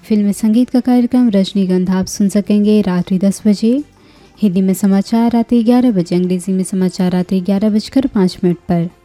Film संगीत का कार्यक्रम रजनीगंधा आप सुन सकेंगे रात्रि 10 बजे। हिंदी में समाचार रात्रि 11 बजे, अंग्रेजी में समाचार रात्रि 11:05 पर।